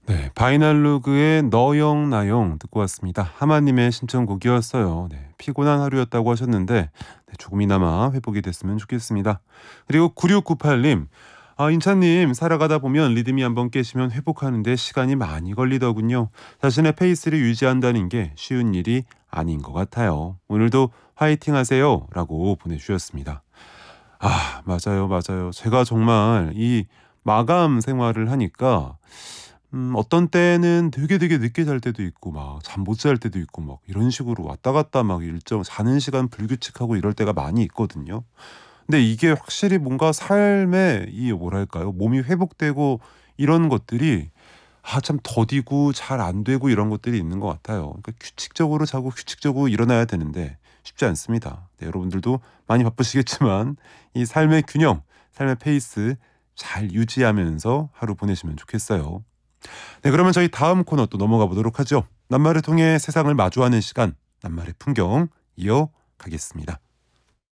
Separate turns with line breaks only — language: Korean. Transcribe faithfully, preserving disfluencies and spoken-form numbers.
네, 바이날루그의 너영 나영 듣고 왔습니다. 하마님의 신청곡이었어요. 네, 피곤한 하루였다고 하셨는데 네, 조금이나마 회복이 됐으면 좋겠습니다. 그리고 구육구팔님, 아, 인찬님 살아가다 보면 리듬이 한번 깨시면 회복하는데 시간이 많이 걸리더군요. 자신의 페이스를 유지한다는 게 쉬운 일이 아닌 것 같아요. 오늘도 화이팅 하세요 라고 보내주셨습니다. 아, 맞아요, 맞아요. 제가 정말 이 마감 생활을 하니까 음 어떤 때는 되게 되게 늦게 잘 때도 있고 막 잠 못 잘 때도 있고 막 이런 식으로 왔다 갔다 막 일정 자는 시간 불규칙하고 이럴 때가 많이 있거든요. 근데 이게 확실히 뭔가 삶의 이 뭐랄까요? 몸이 회복되고 이런 것들이 아 참 더디고 잘 안 되고 이런 것들이 있는 것 같아요. 그러니까 규칙적으로 자고 규칙적으로 일어나야 되는데 쉽지 않습니다. 네, 여러분들도 많이 바쁘시겠지만 이 삶의 균형, 삶의 페이스 잘 유지하면서 하루 보내시면 좋겠어요. 네, 그러면 저희 다음 코너 또 넘어가 보도록 하죠. 낱말을 통해 세상을 마주하는 시간, 낱말의 풍경 이어가겠습니다.